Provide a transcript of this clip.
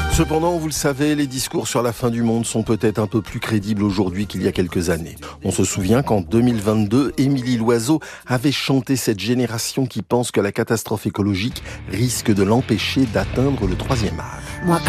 Cependant, vous le savez, les discours sur la fin du monde sont peut-être un peu plus crédibles aujourd'hui qu'il y a quelques années. On se souvient qu'en 2022, Émilie Loiseau avait chanté cette génération qui pense que la catastrophe écologique risque de l'empêcher d'atteindre le 3e âge. Moi,